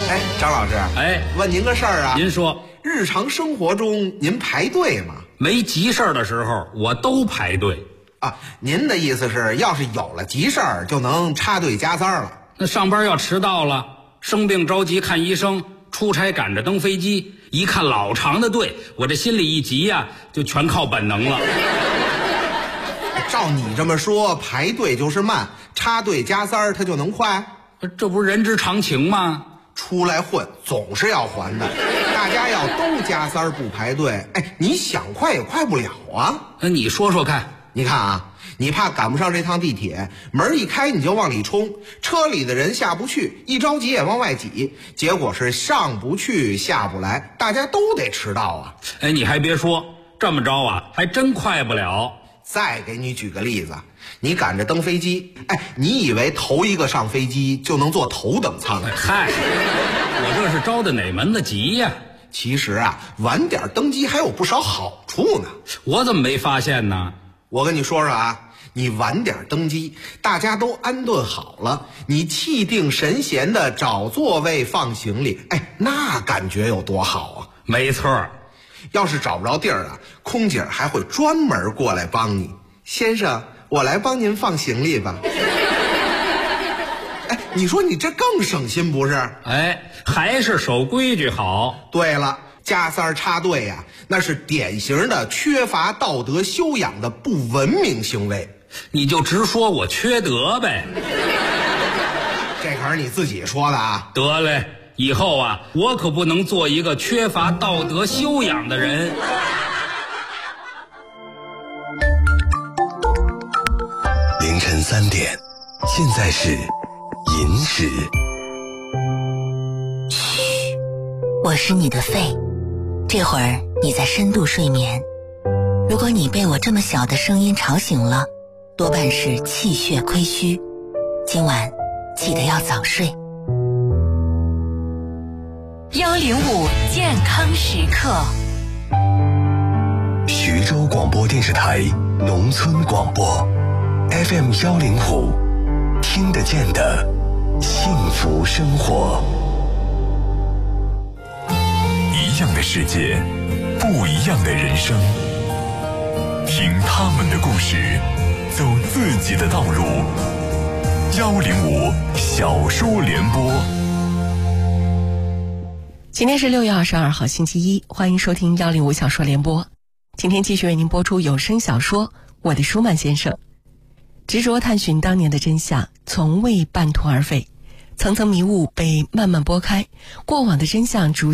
哎，张老师， 哎， 问您个事儿啊。 您说， 日常生活中您排队吗？ 没急事儿的时候，我都排队。 啊，您的意思是，要是有了急事儿，就能插队加塞了？ 那上班要迟到了，生病着急看医生，出差赶着登飞机，一看老长的队，我这心里一急呀，就全靠本能了。 照你这么说，排队就是慢，插队加塞儿它就能快？ 这不是人之常情吗？ 出来混总是要还的，大家要都加塞儿不排队，哎，你想快也快不了啊。 那你说说看。 你看啊，你怕赶不上这趟地铁，门一开你就往里冲，车里的人下不去，一着急也往外挤，结果是上不去下不来，大家都得迟到啊。 哎，你还别说，这么着啊，还真快不了。 再给你举个例子，你赶着登飞机，哎，你以为头一个上飞机就能坐头等舱？ 嗨，我这是着的哪门子急呀？ 其实啊，晚点登机还有不少好处呢。 我怎么没发现呢？ 我跟你说说啊，你晚点登机，大家都安顿好了，你气定神闲的找座位放行李，哎，那感觉有多好啊！ 没错。 要是找不着地儿啊，空姐还会专门过来帮你。先生，我来帮您放行李吧。哎，你说你这更省心不是？ 哎，还是守规矩好。 对了，加塞儿插队呀，那是典型的缺乏道德修养的不文明行为。 你就直说我缺德呗。 这可是你自己说的啊。 得嘞，以后啊，我可不能做一个缺乏道德修养的人。 凌晨3点，现在是寅时。 嘘，我是你的肺，这会儿你在深度睡眠。如果你被我这么小的声音吵醒了，多半是气血亏虚，今晚记得要早睡。 105健康时刻， 徐州广播电视台农村广播 FM 105，听得见的幸福生活。 一样的世界，不一样的人生，听他们的故事，走自己的道路。105小说联播。 今天是6月22号星期一，欢迎收听105小说联播。今天继续为您播出有声小说《我的舒曼先生》，执着探寻当年的真相，从未半途而废，层层迷雾被慢慢拨开，过往的真相逐